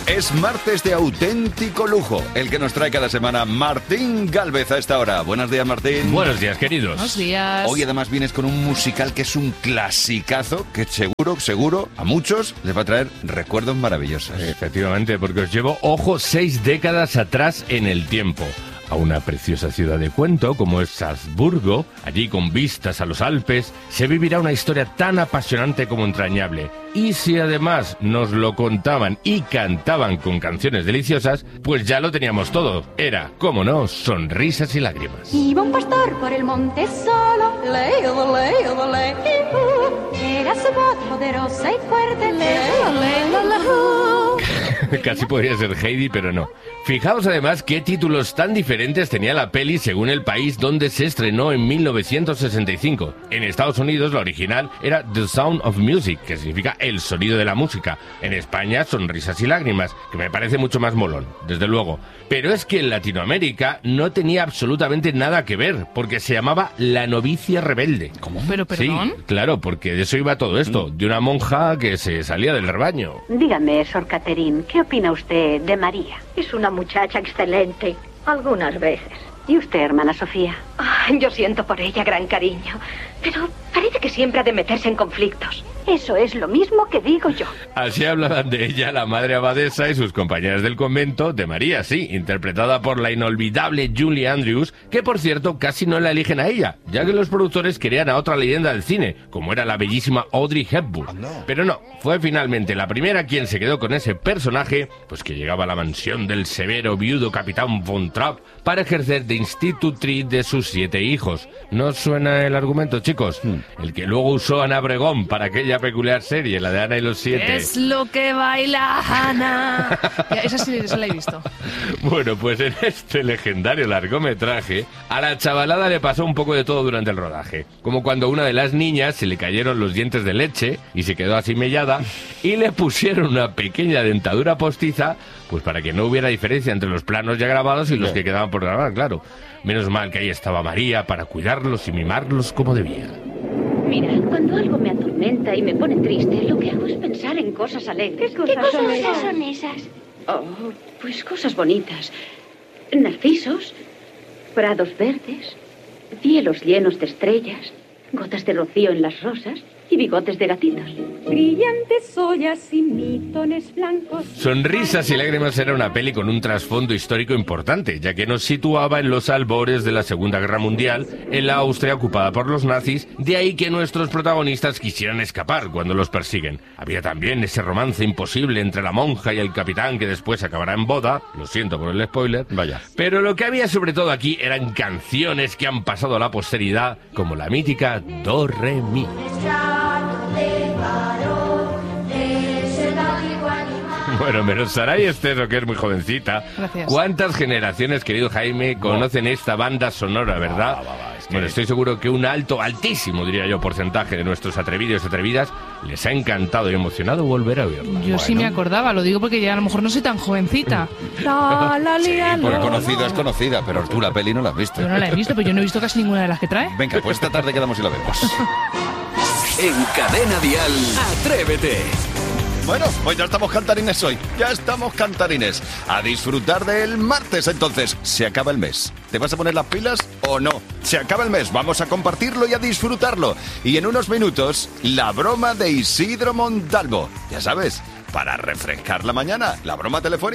Es martes de auténtico lujo, el que nos trae cada semana Martín Gálvez a esta hora. Buenos días, Martín. Buenos días, queridos. Buenos días. Hoy además vienes con un musical que es un clasicazo que seguro a muchos les va a traer recuerdos maravillosos. Efectivamente, porque os llevo, ojo, 6 décadas atrás en el tiempo. A una preciosa ciudad de cuento como es Salzburgo, allí con vistas a los Alpes, se vivirá una historia tan apasionante como entrañable. Y si además nos lo contaban y cantaban con canciones deliciosas, pues ya lo teníamos todo. Era, cómo no, sonrisas y lágrimas. Iba un pastor por el monte solo, era su voz poderosa y fuerte, Casi podría ser Heidi, pero no. Fijaos además qué títulos tan diferentes tenía la peli según el país donde se estrenó en 1965. En Estados Unidos la original era The Sound of Music, que significa el sonido de la música. En España, Sonrisas y lágrimas, que me parece mucho más molón, desde luego. Pero es que en Latinoamérica no tenía absolutamente nada que ver, porque se llamaba La novicia rebelde. ¿Cómo? ¿Pero perdón? Sí, claro, porque de eso iba todo esto, de una monja que se salía del rebaño. Dígame, Sor Catherine, ¿qué opina usted de María? Es una muchacha excelente, algunas veces. ¿Y usted, hermana Sofía? Yo siento por ella gran cariño, pero parece que siempre ha de meterse en conflictos. Eso es lo mismo que digo yo. Así hablaban de ella la madre abadesa y sus compañeras del convento, de María, sí, interpretada por la inolvidable Julie Andrews, que por cierto casi no la eligen a ella, ya que los productores querían a otra leyenda del cine, como era la bellísima Audrey Hepburn. Pero no, fue finalmente la primera quien se quedó con ese personaje, pues que llegaba a la mansión del severo viudo capitán Von Trapp para ejercer de institutriz de sus 7 hijos. ¿No suena el argumento, chicos? El que luego usó Ana Obregón para aquella peculiar serie, la de Ana y los 7. Es lo que baila Ana. Esa sí, esa la he visto. Bueno, pues en este legendario largometraje, a la chavalada le pasó un poco de todo durante el rodaje. Como cuando a una de las niñas se le cayeron los dientes de leche y se quedó así mellada, y le pusieron una pequeña dentadura postiza, pues para que no hubiera diferencia entre los planos ya grabados y los que quedaban por grabar, claro. Menos mal que ahí estaba María para cuidarlos y mimarlos como debía. Mira, cuando algo me atormenta y me pone triste, lo que hago es pensar en cosas alegres. ¿Qué cosas son esas? Oh, pues cosas bonitas. Narcisos, prados verdes, cielos llenos de estrellas, gotas de rocío en las rosas y bigotes de gatitos. brillantes ollas y mitones blancos. Sonrisas y lágrimas era una peli con un trasfondo histórico importante, ya que nos situaba en los albores de la Segunda Guerra Mundial, en la Austria ocupada por los nazis, de ahí que nuestros protagonistas quisieran escapar cuando los persiguen. Había también ese romance imposible entre la monja y el capitán que después acabará en boda, lo siento por el spoiler, Vaya. pero lo que había sobre todo aquí eran canciones que han pasado a la posteridad, como la mítica Do, Re, Mi. Bueno, menos Saray Esteso, que es muy jovencita. Gracias. ¿Cuántas generaciones, querido Jaime, conocen esta banda sonora, verdad? Bueno, estoy seguro que un altísimo, diría yo, porcentaje de nuestros atrevidos y atrevidas les ha encantado y emocionado volver a oírla. Yo sí me acordaba, lo digo porque ya a lo mejor no soy tan jovencita. Porque conocida es conocida, pero tú la peli no la has visto. Yo no la he visto, pero yo no he visto casi ninguna de las que trae. Venga, pues esta tarde quedamos y la vemos. En Cadena Dial, Atrévete. Bueno, pues ya estamos cantarines hoy. Ya estamos cantarines. A disfrutar del martes, entonces. Se acaba el mes. ¿Te vas a poner las pilas o no? Se acaba el mes. Vamos a compartirlo y a disfrutarlo. Y en unos minutos, la broma de Isidro Montalvo. Ya sabes, para refrescar la mañana. La broma telefónica.